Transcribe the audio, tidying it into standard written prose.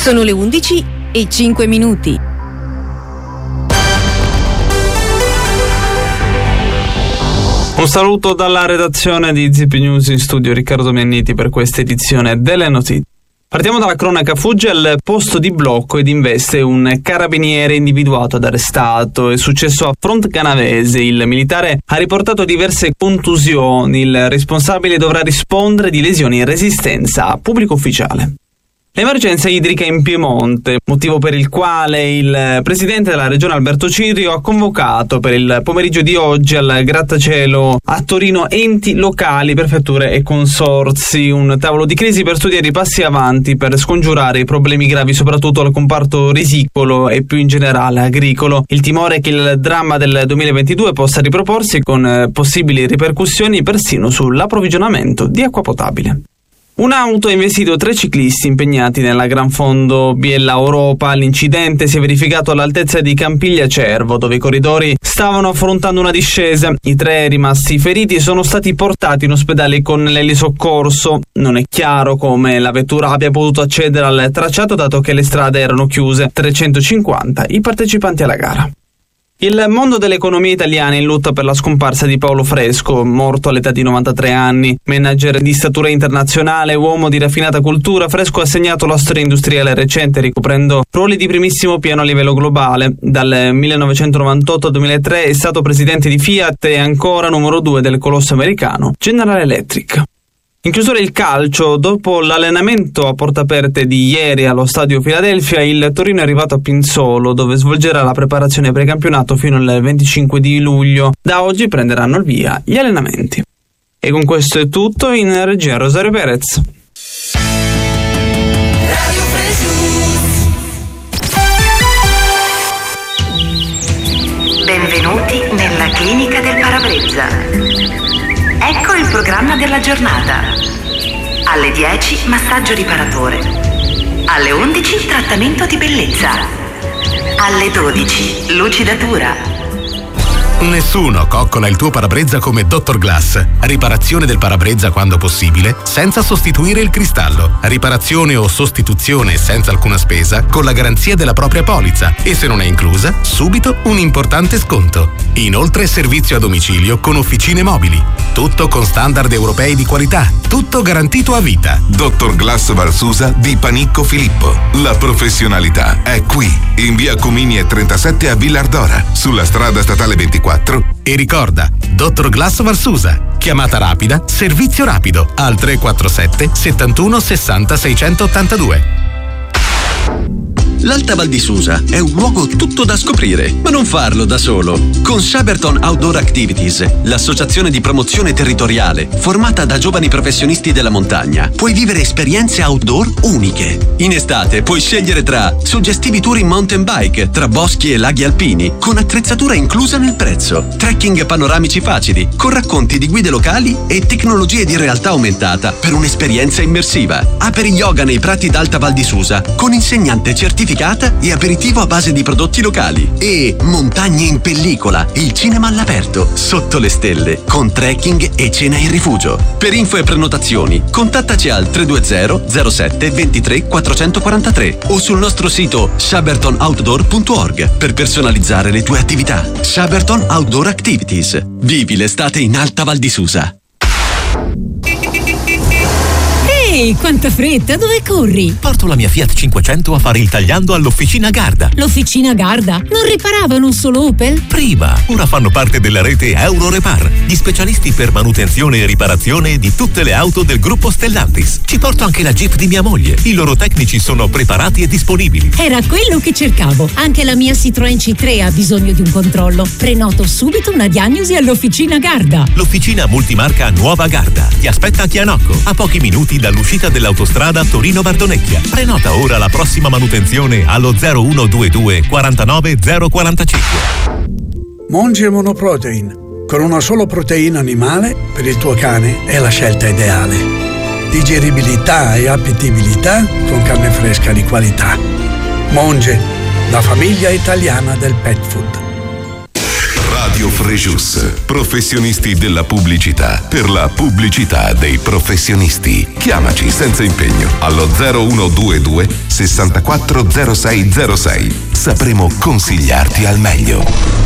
Sono le 11:05. Un saluto dalla redazione di ZIP News, in studio Riccardo Mianniti per questa edizione delle notizie. Partiamo dalla cronaca. Fugge al posto di blocco ed investe un carabiniere individuato ed arrestato. È successo a Front Canavese. Il militare ha riportato diverse contusioni. Il responsabile dovrà rispondere di lesioni in resistenza a pubblico ufficiale. L'emergenza idrica in Piemonte, motivo per il quale il presidente della regione Alberto Cirio ha convocato per il pomeriggio di oggi al grattacielo a Torino enti locali, prefetture e consorzi. Un tavolo di crisi per studiare i passi avanti per scongiurare i problemi gravi soprattutto al comparto risicolo e più in generale agricolo. Il timore è che il dramma del 2022 possa riproporsi con possibili ripercussioni persino sull'approvvigionamento di acqua potabile. Un'auto ha investito 3 ciclisti impegnati nella Gran Fondo Biella Europa. L'incidente si è verificato all'altezza di Campiglia Cervo, dove i corridori stavano affrontando una discesa. I 3 rimasti feriti sono stati portati in ospedale con l'elisoccorso. Non è chiaro come la vettura abbia potuto accedere al tracciato, dato che le strade erano chiuse. 350 i partecipanti alla gara. Il mondo dell'economia italiana è in lutto per la scomparsa di Paolo Fresco, morto all'età di 93 anni. Manager di statura internazionale, uomo di raffinata cultura, Fresco ha segnato la storia industriale recente, ricoprendo ruoli di primissimo piano a livello globale. Dal 1998 al 2003 è stato presidente di Fiat e ancora numero 2 del colosso americano General Electric. In chiusura il calcio. Dopo l'allenamento a porte aperte di ieri allo stadio Philadelphia, il Torino è arrivato a Pinzolo, dove svolgerà la preparazione precampionato fino al 25 di luglio. Da oggi prenderanno il via gli allenamenti. E con questo è tutto. In regia Rosario Perez. Benvenuti nella clinica del parabrezza. Ecco il programma della giornata. Alle 10 massaggio riparatore. Alle 11 trattamento di bellezza. Alle 12 lucidatura. Nessuno coccola il tuo parabrezza come Dr. Glass. Riparazione del parabrezza quando possibile, senza sostituire il cristallo. Riparazione o sostituzione senza alcuna spesa, con la garanzia della propria polizza. E se non è inclusa, subito un importante sconto. Inoltre servizio a domicilio con officine mobili. Tutto con standard europei di qualità. Tutto garantito a vita. Dr. Glass Valsusa di Panicco Filippo. La professionalità è qui. In via Cominie 37 a Villardora, sulla strada statale 24. E ricorda, Dr. Glass Valsusa. Chiamata rapida, servizio rapido al 347 71 60 682. L'Alta Val di Susa è un luogo tutto da scoprire, ma non farlo da solo. Con Shaberton Outdoor Activities, l'associazione di promozione territoriale formata da giovani professionisti della montagna, puoi vivere esperienze outdoor uniche. In estate puoi scegliere tra suggestivi tour in mountain bike tra boschi e laghi alpini, con attrezzatura inclusa nel prezzo, trekking panoramici facili, con racconti di guide locali e tecnologie di realtà aumentata per un'esperienza immersiva. Aperi yoga nei prati d'Alta Val di Susa, con insegnante certificata e aperitivo a base di prodotti locali. E Montagne in pellicola, il cinema all'aperto, sotto le stelle, con trekking e cena in rifugio. Per info e prenotazioni, contattaci al 320 07 23 443 o sul nostro sito shabertonoutdoor.org per personalizzare le tue attività. Shaberton Outdoor Activities. Vivi l'estate in Alta Val di Susa. Ehi, quanta fretta, dove corri? Porto la mia Fiat 500 a fare il tagliando all'Officina Garda. L'Officina Garda? Non riparavano solo Opel? Prima, ora fanno parte della rete Eurorepar, gli specialisti per manutenzione e riparazione di tutte le auto del gruppo Stellantis. Ci porto anche la Jeep di mia moglie. I loro tecnici sono preparati e disponibili. Era quello che cercavo. Anche la mia Citroën C3 ha bisogno di un controllo. Prenoto subito una diagnosi all'Officina Garda. L'Officina multimarca Nuova Garda ti aspetta a Chianocco, a pochi minuti dall'uscita dell'autostrada Torino-Bardonecchia. Prenota ora la prossima manutenzione allo 0122 49 045. Monge Monoprotein. Con una sola proteina animale per il tuo cane è la scelta ideale. Digeribilità e appetibilità con carne fresca di qualità. Monge, la famiglia italiana del pet food. Radio Radio Frejus, professionisti della pubblicità, per la pubblicità dei professionisti. Chiamaci senza impegno allo 0122 640606. Sapremo consigliarti al meglio.